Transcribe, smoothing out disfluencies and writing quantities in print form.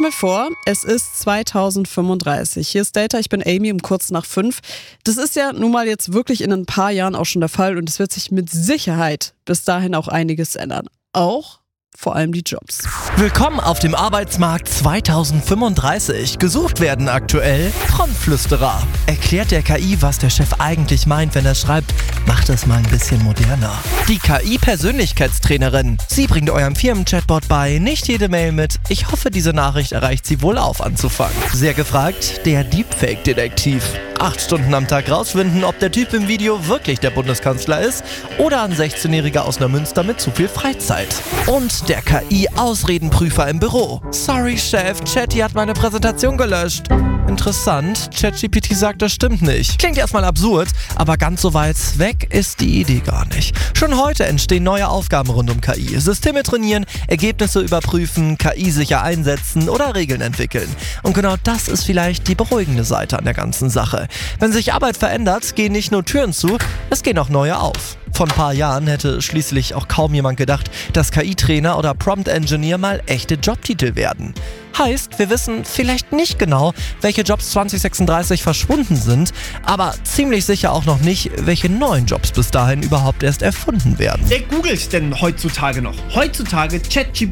mal vor, es ist 2035. Hier ist Data, ich bin Amy um kurz nach 5. Das ist ja nun mal jetzt wirklich in ein paar Jahren auch schon der Fall und es wird sich mit Sicherheit bis dahin auch einiges ändern. Auch vor allem die Jobs. Willkommen auf dem Arbeitsmarkt 2035. Gesucht werden aktuell Frontflüsterer. Erklärt der KI, was der Chef eigentlich meint, wenn er schreibt, macht es mal ein bisschen moderner. Die KI-Persönlichkeitstrainerin. Sie bringt eurem Firmen-Chatbot bei, nicht jede Mail mit, ich hoffe, diese Nachricht erreicht Sie wohlauf anzufangen. Sehr gefragt, der Deepfake-Detektiv. 8 Stunden am Tag rausfinden, ob der Typ im Video wirklich der Bundeskanzler ist oder ein 16-Jähriger aus Neumünster mit zu viel Freizeit. Und der KI-Ausredenprüfer im Büro. Sorry, Chef, Chatty hat meine Präsentation gelöscht. Interessant, ChatGPT sagt, das stimmt nicht. Klingt erstmal absurd, aber ganz so weit weg ist die Idee gar nicht. Schon heute entstehen neue Aufgaben rund um KI. Systeme trainieren, Ergebnisse überprüfen, KI sicher einsetzen oder Regeln entwickeln. Und genau das ist vielleicht die beruhigende Seite an der ganzen Sache. Wenn sich Arbeit verändert, gehen nicht nur Türen zu, es gehen auch neue auf. Vor ein paar Jahren hätte schließlich auch kaum jemand gedacht, dass KI-Trainer oder Prompt-Engineer mal echte Jobtitel werden. Heißt, wir wissen vielleicht nicht genau, welche Jobs 2036 verschwunden sind, aber ziemlich sicher auch noch nicht, welche neuen Jobs bis dahin überhaupt erst erfunden werden. Wer googelt denn heutzutage noch? Heutzutage ChatGPT